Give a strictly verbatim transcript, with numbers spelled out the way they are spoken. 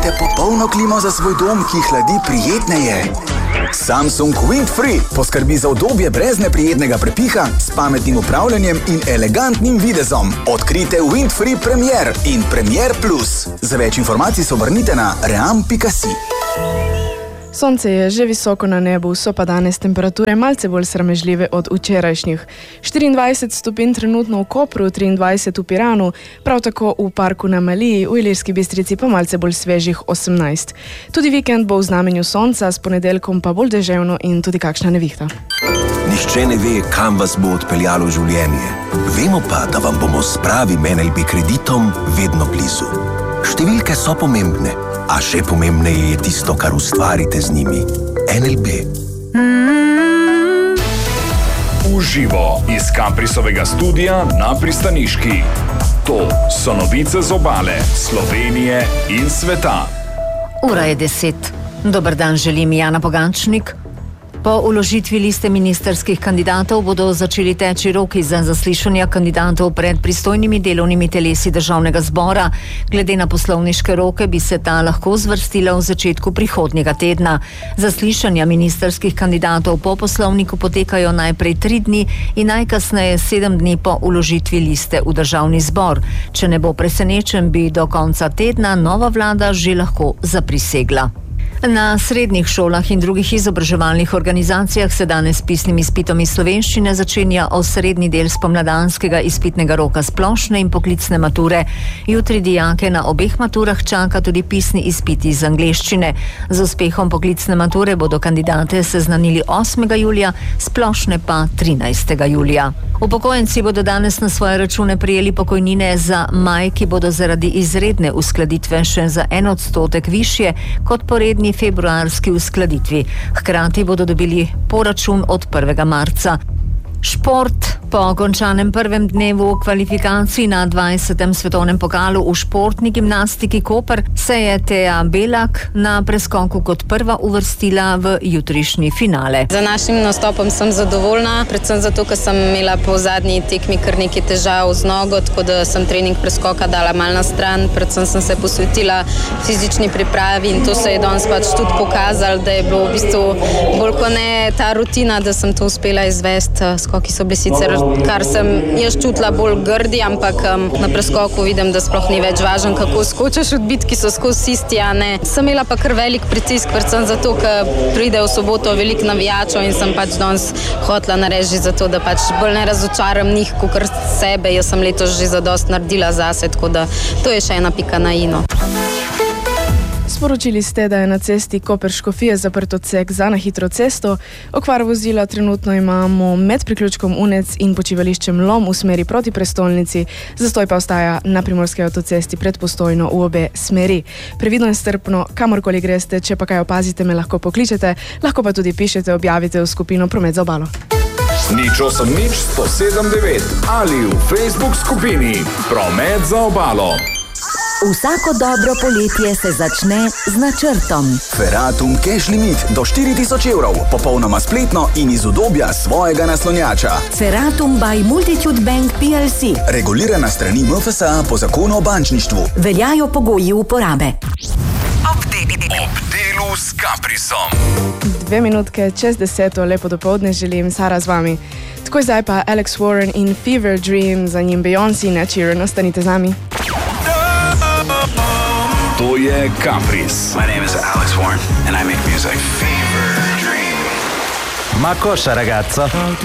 Potrebujete popolno klimo za svoj dom, ki hladi prijetneje? Samsung Windfree poskrbi za udobje brez neprijetnega prepiha, s pametnim upravljanjem in elegantnim videzom. Odkrite Windfree Premier in Premier Plus. Za več informacij se obrnite na ream pika si. Sonce je že visoko na nebu, so pa danes temperature malce bolj sramežljive od včerajšnjih. štiriindvajset stopinj trenutno v Kopru, triindvajset v Piranu, prav tako v parku na Maliji, v Ilirski Bistrici pa malce bolj svežih osemnajst. Tudi vikend bo v znamenju sonca, s ponedeljkom pa bolj deževno in tudi kakšna nevihta. Nihče ne ve, kam vas bo odpeljalo življenje. Vemo pa, da vam bomo s pravim en el be kreditom vedno blizu. Številke so pomembne, a še pomembneje je tisto, kar ustvarite z njimi. en el be. Uživo iz Caprisovega studia na Pristaniški. To so novice z obale, Slovenije in sveta. Ura je deset. Dober dan, želim Jana Pogančnik. Po vložitvi liste ministerskih kandidatov bodo začeli teči roki za zaslišanja kandidatov pred pristojnimi delovnimi telesi Državnega zbora. Glede na poslovniške roke bi se ta lahko zvrstila v začetku prihodnjega tedna. Zaslišanja ministerskih kandidatov po poslovniku potekajo najprej tri dni in najkasneje sedem dni po vložitvi liste v Državni zbor. Če ne bo presenečen, bi do konca tedna nova vlada že lahko zaprisegla. Na srednjih šolah in drugih izobraževalnih organizacijah se danes s pisnim izpitom iz slovenščine začenja osrednji del spomladanskega izpitnega roka splošne in poklicne mature. Jutri dijake na obeh maturah čaka tudi pisni izpit iz angleščine. Z uspehom poklicne mature bodo kandidate seznanili osmega julija, splošne pa trinajstega julija. Upokojenci bodo danes na svoje račune prijeli pokojnine za maj, ki bodo zaradi izredne uskladitve še za en odstotek višje kot po redni februarski uskladitvi. Hkrati bodo dobili poračun od prvega marca. Šport. Po končanem prvem dnevu kvalifikacij na dvajsetem svetovnem pokalu v športni gimnastiki Koper se je Teja Belak na preskoku kot prva uvrstila v jutrišnji finale. Za našim nastopom sem zadovoljna, predvsem zato, ker sem imela po zadnji tekmi kar nekaj težav z nogo, tako da sem trening preskoka dala mal na stran, predvsem sem se posvetila fizični pripravi in to se je danes pač tudi pokazalo, da je bilo v bistvu bolj kot ne ta rutina, da sem to uspela izvesti. Skoki so bili sicer, kar sem jaz čutila bolj grdi, ampak um, na preskoku vidim, da sploh ni več važno, kako skočiš, odbitki so skozi isti, a ne. Sem imela pa kar velik pritisk, predvsem zato, ker pride v soboto veliko navijačev in sem pač danes hotela narediti zato, da pač bolj ne razočaram njih, kakor sebe. Jaz sem letos že zadost naredila zase, tako da to je še ena pika na i. Sporočili ste, da je na cesti Koper-Škofije zaprt odsek za na hitro cesto. Okvar vozila trenutno imamo med priključkom Unec in počivališčem Lom v smeri proti prestolnici, zastoj pa ostaja na primorski avtocesti pred Postojno v obe smeri. Previdno in strpno, kamorkoli greste, če pa kaj opazite, me lahko pokličete, lahko pa tudi pišete, objavite v skupino Promet za obalo. Nič osem nič sto sedem devet ali v Facebook skupini Promet za obalo. Vsako dobro poletje se začne z načrtom. Ferratum Cash Limit do štiri tisoč evrov, popolnoma spletno in iz udobja svojega naslonjača. Ferratum by Multitude Bank P L C. Regulirana strani M F S A po zakonu o bančništvu. Veljajo pogoji uporabe. Ob delu s Caprisom. Dve minutke čez deseto, lepo dopoldne želim, Sara z vami. Takoj zdaj pa Alex Warren in Fever Dream, za njim Beyoncé in Ed Sheeran, ostanite z nami. To je Capris. My name is Alex Warren and I make music. Fever Dream. Ma cosa, ragazza?